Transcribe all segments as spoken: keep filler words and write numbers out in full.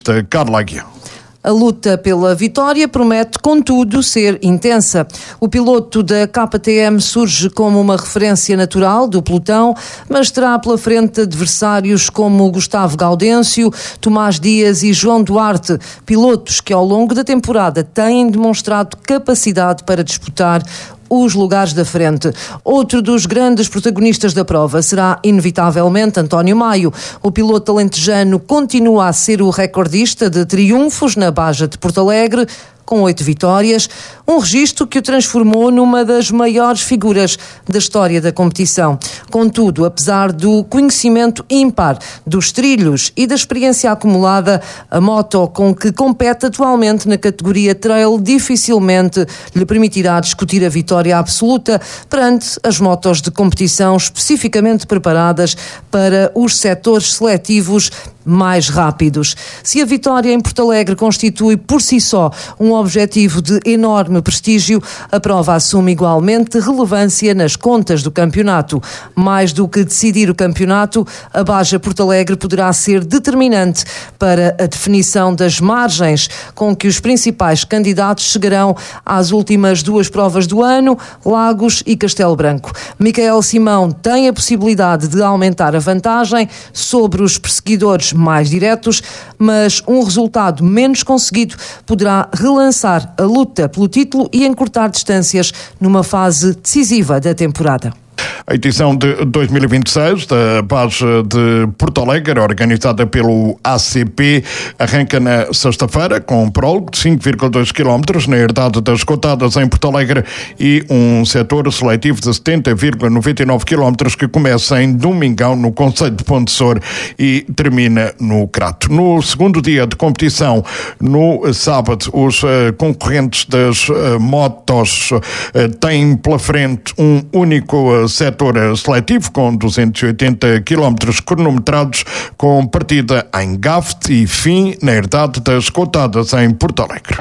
Carla Aguiar. A luta pela vitória promete, contudo, ser intensa. O piloto da K T M surge como uma referência natural do pelotão, mas terá pela frente adversários como Gustavo Gaudêncio, Tomás Dias e João Duarte, pilotos que ao longo da temporada têm demonstrado capacidade para disputar os lugares da frente. Outro dos grandes protagonistas da prova será, inevitavelmente, António Maio. O piloto alentejano continua a ser o recordista de triunfos na Baja de Porto Alegre, com oito vitórias, um registro que o transformou numa das maiores figuras da história da competição. Contudo, apesar do conhecimento ímpar dos trilhos e da experiência acumulada, a moto com que compete atualmente na categoria trail dificilmente lhe permitirá discutir a vitória absoluta perante as motos de competição especificamente preparadas para os setores seletivos mais rápidos. Se a vitória em Porto Alegre constitui por si só um objetivo de enorme prestígio, a prova assume igualmente relevância nas contas do campeonato. Mais do que decidir o campeonato, a Baja Porto Alegre poderá ser determinante para a definição das margens com que os principais candidatos chegarão às últimas duas provas do ano, Lagos e Castelo Branco. Michael Simão tem a possibilidade de aumentar a vantagem sobre os perseguidores mais diretos, mas um resultado menos conseguido poderá relançar a luta pelo título e encurtar distâncias numa fase decisiva da temporada. A edição de dois mil e vinte e seis da Baja de Porto Alegre, organizada pelo A C P, arranca na sexta-feira com um prólogo de cinco vírgula dois quilómetros na herdade das Cotadas em Porto Alegre e um setor seletivo de setenta vírgula noventa e nove quilómetros que começa em Domingão, no concelho de Pontessor, e termina no Crato. No segundo dia de competição, no sábado, os uh, concorrentes das uh, motos uh, têm pela frente um único uh, setor seletivo com duzentos e oitenta quilómetros cronometrados, com partida em Gafte e fim na herdade das Cotadas em Porto Alegre.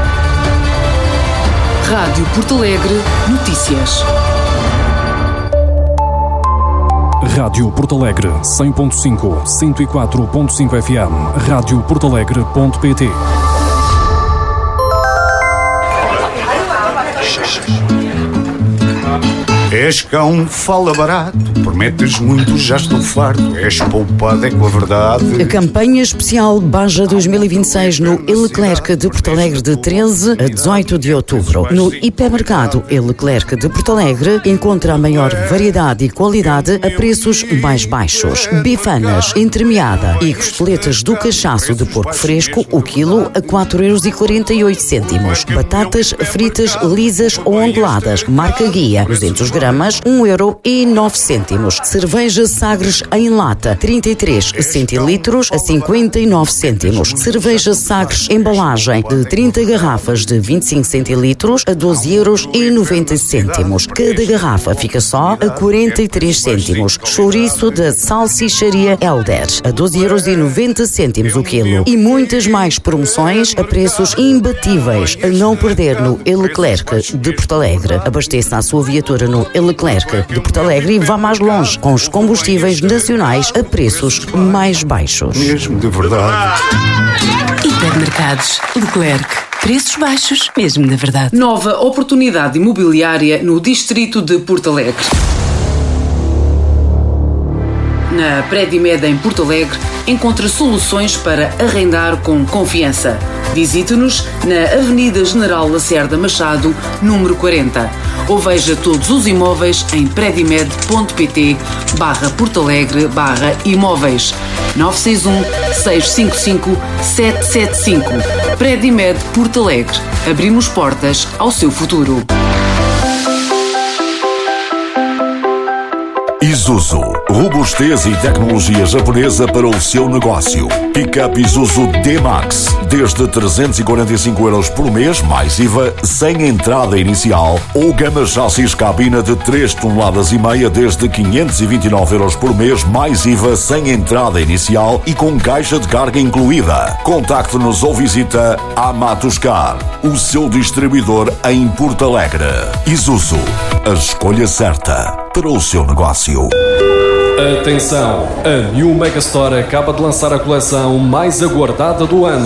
Rádio Porto Alegre Notícias. Rádio Porto Alegre cem ponto cinco, cento e quatro ponto cinco F M, rádio porto alegre ponto pt. És cão, fala barato, prometes muito, já estou farto, és poupado, é com a verdade. A campanha especial Baja dois mil e vinte e seis no E-Leclerc de Porto Alegre de treze a dezoito de outubro. No hipermercado E-Leclerc de Porto Alegre encontra a maior variedade e qualidade a preços mais baixos. Bifanas, entremeada e costeletas do cachaço de porco fresco, o quilo a quatro euros e quarenta e oito cêntimos. Batatas fritas lisas ou onduladas, marca Guia, duzentos gramas, um euro e nove cêntimos. Cerveja Sagres em lata, trinta e três centilitros a cinquenta e nove cêntimos. Cerveja Sagres embalagem de trinta garrafas de vinte e cinco centilitros a doze euros e noventa cêntimos. Cada garrafa fica só a quarenta e três cêntimos. Chouriço da Salsicharia Helder a doze euros e noventa cêntimos o quilo. E muitas mais promoções a preços imbatíveis a não perder no E-Leclerc de Porto Alegre. Abasteça a sua viatura no E-Leclerc de Porto Alegre e vá mais longe com os combustíveis nacionais a preços mais baixos. Mesmo de verdade. Hipermercados Leclerc. Preços baixos, mesmo de verdade. Nova oportunidade imobiliária no distrito de Porto Alegre. Na Predimed em Porto Alegre encontra soluções para arrendar com confiança. Visite-nos na Avenida General Lacerda Machado, número quarenta. Ou veja todos os imóveis em predimed.pt barra Porto Alegre barra imóveis. nove seis um, seis cinco cinco, sete sete cinco. Predimed Porto Alegre. Abrimos portas ao seu futuro. Isuzu, robustez e tecnologia japonesa para o seu negócio. Pick-up Isuzu D-Max, desde trezentos e quarenta e cinco euros por mês, mais I V A, sem entrada inicial. Ou gama chassis cabina de três toneladas e meia, desde quinhentos e vinte e nove euros por mês, mais I V A, sem entrada inicial e com caixa de carga incluída. Contacte-nos ou visita a Matuscar, o seu distribuidor em Porto Alegre. Isuzu, a escolha certa para o seu negócio. Atenção! A New Megastore acaba de lançar a coleção mais aguardada do ano.